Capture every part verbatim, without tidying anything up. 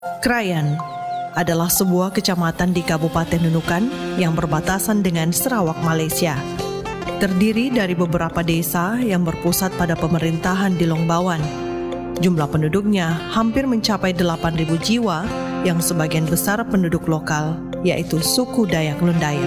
Krayan adalah sebuah kecamatan di Kabupaten Nunukan yang berbatasan dengan Sarawak, Malaysia. Terdiri dari beberapa desa yang berpusat pada pemerintahan di Longbawan. Jumlah penduduknya hampir mencapai delapan ribu jiwa yang sebagian besar penduduk lokal, yaitu suku Dayak Lundaya.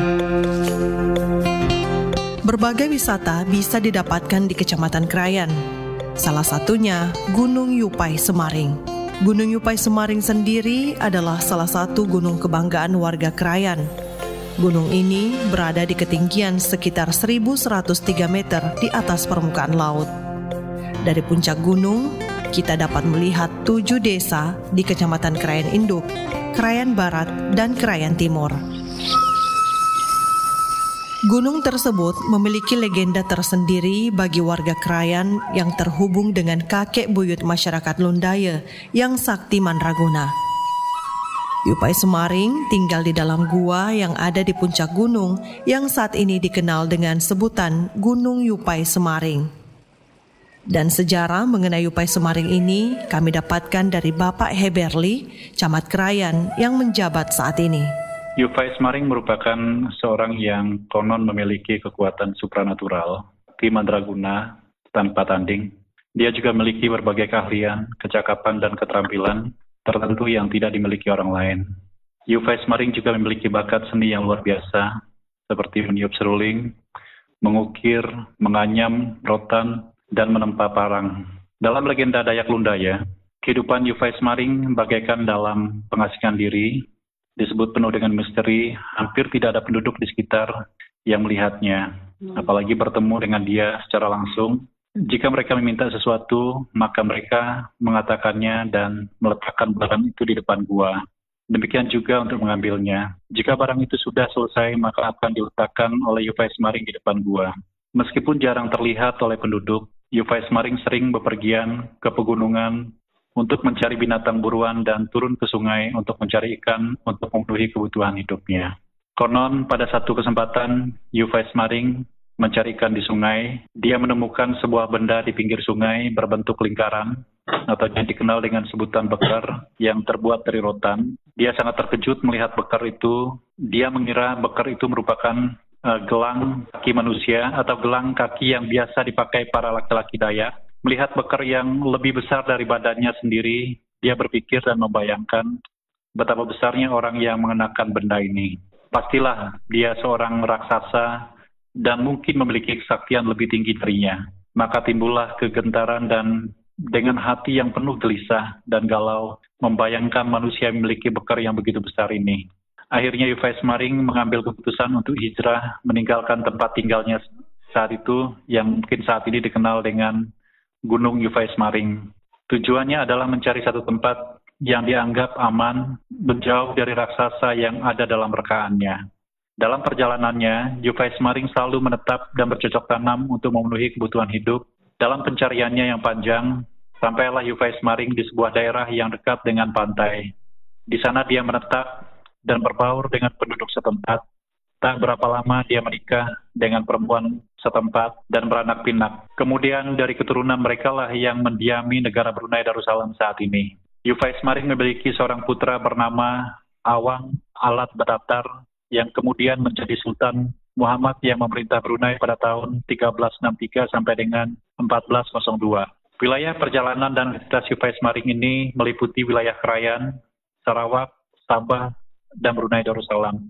Berbagai wisata bisa didapatkan di Kecamatan Krayan. Salah satunya Gunung Yupai Semaring. Gunung Yupai Semaring sendiri adalah salah satu gunung kebanggaan warga Krayan. Gunung ini berada di ketinggian sekitar seribu seratus tiga meter di atas permukaan laut. Dari puncak gunung, kita dapat melihat tujuh desa di Kecamatan Krayan Induk, Krayan Barat, dan Krayan Timur. Gunung tersebut memiliki legenda tersendiri bagi warga Krayan yang terhubung dengan kakek buyut masyarakat Lundaya yang sakti mandraguna. Yupai Semaring tinggal di dalam gua yang ada di puncak gunung yang saat ini dikenal dengan sebutan Gunung Yupai Semaring. Dan sejarah mengenai Yupai Semaring ini kami dapatkan dari Bapak Heberli, Camat Krayan yang menjabat saat ini. Yupai Semaring merupakan seorang yang konon memiliki kekuatan supranatural, sakti mandraguna tanpa tanding. Dia juga memiliki berbagai keahlian, kecakapan, dan keterampilan tertentu yang tidak dimiliki orang lain. Yupai Semaring juga memiliki bakat seni yang luar biasa, seperti meniup seruling, mengukir, menganyam rotan, dan menempa parang. Dalam legenda Dayak Lundaya, kehidupan Yupai Semaring bagaikan dalam pengasingan diri, disebut penuh dengan misteri, hampir tidak ada penduduk di sekitar yang melihatnya, apalagi bertemu dengan dia secara langsung. Jika mereka meminta sesuatu, maka mereka mengatakannya dan meletakkan barang itu di depan gua. Demikian juga untuk mengambilnya. Jika barang itu sudah selesai, maka akan diletakkan oleh Yupai Semaring di depan gua. Meskipun jarang terlihat oleh penduduk, Yupai Semaring sering bepergian ke pegunungan untuk mencari binatang buruan dan turun ke sungai untuk mencari ikan untuk memenuhi kebutuhan hidupnya. Konon pada satu kesempatan, Yupai Semaring mencari ikan di sungai. Dia menemukan sebuah benda di pinggir sungai berbentuk lingkaran atau yang dikenal dengan sebutan bekar yang terbuat dari rotan. Dia sangat terkejut melihat bekar itu. Dia mengira bekar itu merupakan uh, gelang kaki manusia atau gelang kaki yang biasa dipakai para laki-laki Dayak. Melihat bekar yang lebih besar dari badannya sendiri, dia berpikir dan membayangkan betapa besarnya orang yang mengenakan benda ini. Pastilah dia seorang raksasa dan mungkin memiliki kesaktian lebih tinggi darinya. Maka timbullah kegentaran dan dengan hati yang penuh gelisah dan galau, membayangkan manusia yang memiliki bekar yang begitu besar ini. Akhirnya Yupai Semaring mengambil keputusan untuk hijrah, meninggalkan tempat tinggalnya saat itu, yang mungkin saat ini dikenal dengan Gunung Yupai Semaring. Tujuannya adalah mencari satu tempat yang dianggap aman, menjauh dari raksasa yang ada dalam rekaannya. Dalam perjalanannya, Yupai Semaring selalu menetap dan bercocok tanam untuk memenuhi kebutuhan hidup. Dalam pencariannya yang panjang, sampailah Yupai Semaring di sebuah daerah yang dekat dengan pantai. Di sana dia menetap dan berbaur dengan penduduk setempat. Tak berapa lama dia menikah dengan perempuan setempat dan beranak pinak. Kemudian dari keturunan mereka lah yang mendiami negara Brunei Darussalam saat ini. Yupai Semaring memiliki seorang putra bernama Awang Alat Badatar yang kemudian menjadi Sultan Muhammad yang memerintah Brunei pada tahun tiga belas enam puluh tiga sampai dengan empat belas nol dua. Wilayah perjalanan dan aktivitas Yupai Semaring ini meliputi wilayah Krayan, Sarawak, Sabah, dan Brunei Darussalam.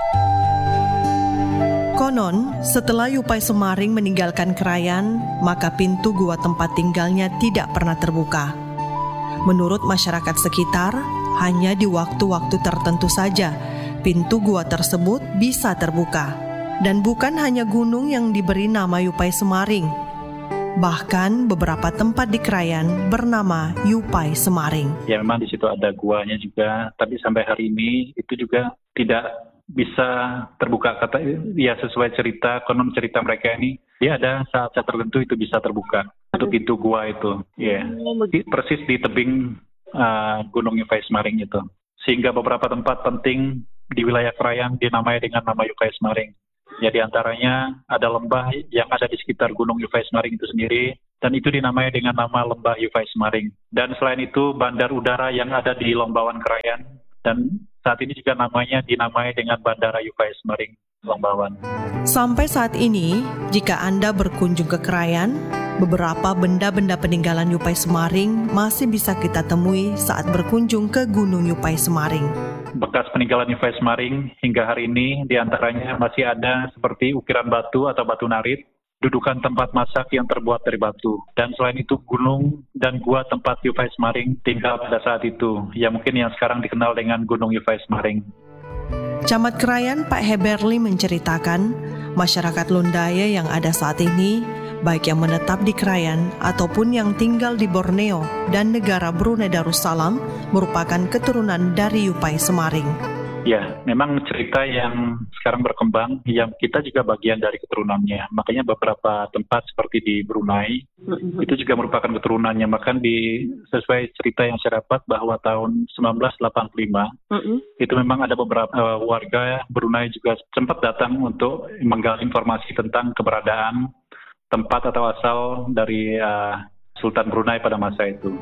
Konon, setelah Yupai Semaring meninggalkan Krayan, maka pintu gua tempat tinggalnya tidak pernah terbuka. Menurut masyarakat sekitar, hanya di waktu-waktu tertentu saja pintu gua tersebut bisa terbuka. Dan bukan hanya gunung yang diberi nama Yupai Semaring. Bahkan beberapa tempat di Krayan bernama Yupai Semaring. Ya memang di situ ada guanya juga, tapi sampai hari ini itu juga tidak bisa terbuka. Kata ya sesuai cerita, konon cerita mereka ini, dia ada saat-saat tertentu itu bisa terbuka untuk pintu gua itu. Ya, yeah. Persis di tebing uh, Gunung Yupai Semaring itu. Sehingga beberapa tempat penting di wilayah Krayan dinamai dengan nama Yupai Semaring. Ya di antaranya ada lembah yang ada di sekitar Gunung Yupai Semaring itu sendiri, dan itu dinamai dengan nama Lembah Yufai Semaring. Dan selain itu bandar udara yang ada di Lombawan Krayan, dan saat ini juga namanya dinamai dengan Bandara Yufai Semaring Lombawan. Sampai saat ini, jika Anda berkunjung ke Krayan, beberapa benda-benda peninggalan Yufai Semaring masih bisa kita temui saat berkunjung ke Gunung Yufai Semaring. Bekas peninggalan Yufai Semaring hingga hari ini diantaranya masih ada seperti ukiran batu atau batu narit, dudukan tempat masak yang terbuat dari batu, dan selain itu gunung dan gua tempat Yufai Semaring tinggal pada saat itu, yang mungkin yang sekarang dikenal dengan Gunung Yufai Semaring. Camat Krayan Pak Heberli menceritakan, masyarakat Lundaya yang ada saat ini, baik yang menetap di Krayan ataupun yang tinggal di Borneo dan negara Brunei Darussalam, merupakan keturunan dari Yufai Semaring. Ya, memang cerita yang sekarang berkembang, yang kita juga bagian dari keturunannya. Makanya beberapa tempat seperti di Brunei, mm-hmm. itu juga merupakan keturunannya. Maka di, sesuai cerita yang saya dapat bahwa tahun sembilan belas delapan puluh lima, mm-hmm. itu memang ada beberapa uh, warga Brunei juga sempat datang untuk menggali informasi tentang keberadaan tempat atau asal dari uh, Sultan Brunei pada masa itu.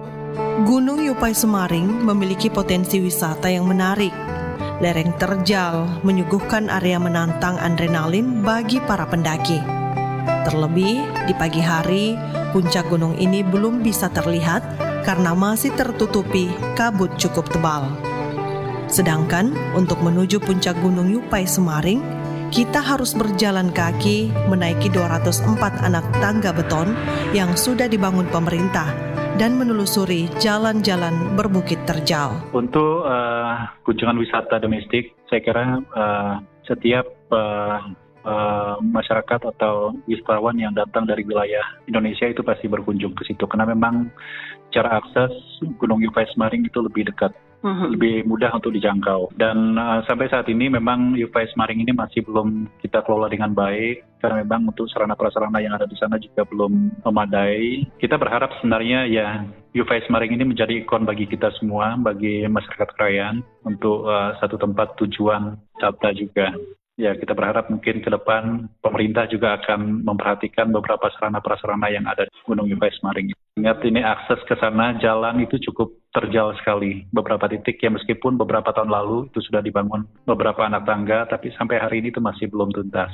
Gunung Yufai Semaring memiliki potensi wisata yang menarik. Lereng terjal menyuguhkan area menantang adrenalin bagi para pendaki. Terlebih di pagi hari, puncak gunung ini belum bisa terlihat karena masih tertutupi kabut cukup tebal. Sedangkan untuk menuju puncak Gunung Yufai Semaring, kita harus berjalan kaki menaiki dua ratus empat anak tangga beton yang sudah dibangun pemerintah dan menelusuri jalan-jalan berbukit terjal. Untuk uh, kunjungan wisata domestik, saya kira uh, setiap uh, uh, masyarakat atau wisatawan yang datang dari wilayah Indonesia itu pasti berkunjung ke situ, karena memang cara akses Gunung Yufai Semaring itu lebih dekat. Uh-huh. Lebih mudah untuk dijangkau. Dan uh, sampai saat ini memang Yufai Semaring ini masih belum kita kelola dengan baik, karena memang untuk sarana-prasarana yang ada di sana juga belum memadai. Kita berharap sebenarnya ya Yufai Semaring ini menjadi ikon bagi kita semua, bagi masyarakat Krayan, untuk uh, satu tempat tujuan wisata juga. Ya, kita berharap mungkin ke depan pemerintah juga akan memperhatikan beberapa sarana-prasarana yang ada di Gunung Yufai Semaring. Ingat, ini akses ke sana, jalan itu cukup terjal sekali. Beberapa titik yang meskipun beberapa tahun lalu itu sudah dibangun beberapa anak tangga, tapi sampai hari ini itu masih belum tuntas.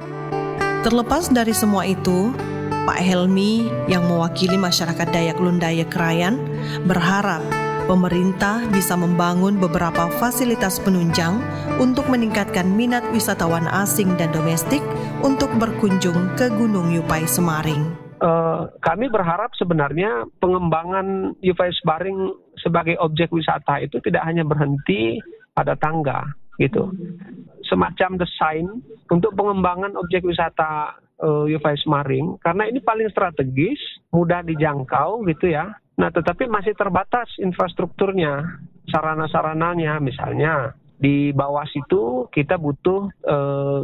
Terlepas dari semua itu, Pak Helmi yang mewakili masyarakat Dayak Lundaya Krayan berharap pemerintah bisa membangun beberapa fasilitas penunjang untuk meningkatkan minat wisatawan asing dan domestik untuk berkunjung ke Gunung Yufai Semaring. Uh, kami berharap sebenarnya pengembangan Yufai Semaring sebagai objek wisata itu tidak hanya berhenti pada tangga, gitu. Semacam desain untuk pengembangan objek wisata uh, Yufai Semaring, karena ini paling strategis, mudah dijangkau, gitu ya. Nah, tetapi masih terbatas infrastrukturnya, sarana-sarananya. Misalnya di bawah situ kita butuh uh,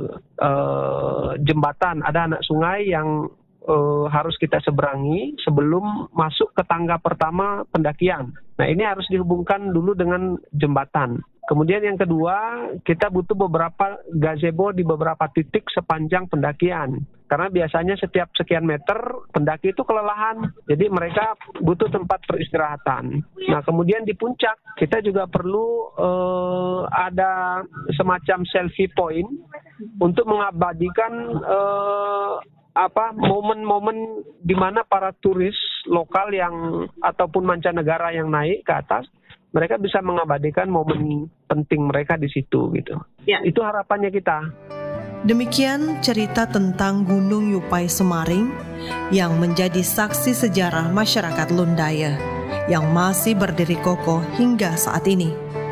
uh, jembatan, ada anak sungai yang uh, harus kita seberangi sebelum masuk ke tangga pertama pendakian. Nah, ini harus dihubungkan dulu dengan jembatan. Kemudian yang kedua, kita butuh beberapa gazebo di beberapa titik sepanjang pendakian. Karena biasanya setiap sekian meter pendaki itu kelelahan. Jadi mereka butuh tempat peristirahatan. Nah, kemudian di puncak kita juga perlu eh, ada semacam selfie point untuk mengabadikan eh, apa momen-momen di mana para turis lokal yang ataupun mancanegara yang naik ke atas, mereka bisa mengabadikan momen penting mereka di situ, gitu. Ya. Itu harapannya kita. Demikian cerita tentang Gunung Yufai Semaring yang menjadi saksi sejarah masyarakat Lundaya yang masih berdiri kokoh hingga saat ini.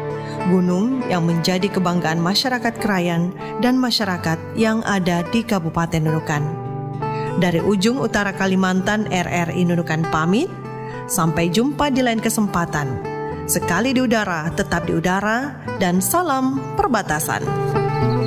Gunung yang menjadi kebanggaan masyarakat Krayan dan masyarakat yang ada di Kabupaten Nunukan. Dari ujung utara Kalimantan, R R I Nunukan pamit. Sampai jumpa di lain kesempatan. Sekali di udara, tetap di udara, dan salam perbatasan.